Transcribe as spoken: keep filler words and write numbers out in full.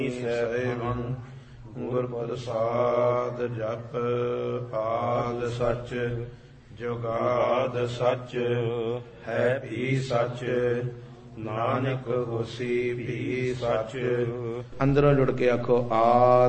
ਸੇਵੰ ਗੁਰ ਪ੍ਰਸਾਦ ਜਪ ਆਦ ਸਚ ਜੁਗਾਦ ਸਚ ਹੈ ਵੀ ਸਚ ਨਾਨਕ ਹੋਸੀ ਵੀ ਸਚ। ਅੰਦਰੋਂ ਜੁੜ ਕੇ ਆਖੋ ਆਦ